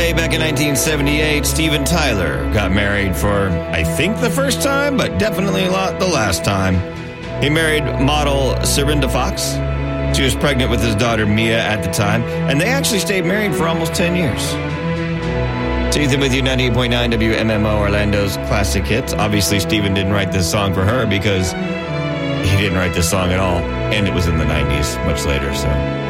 today, back in 1978, Steven Tyler got married for, I think, the first time, but definitely the last time. He married model Serinda Fox. She was pregnant with his daughter Mia at the time, and they actually stayed married for almost 10 years. So Ethan with you, 98.9 WMMO, Orlando's classic hits. Obviously, Steven didn't write this song for her because he didn't write this song at all, and it was in the 90s, much later, so...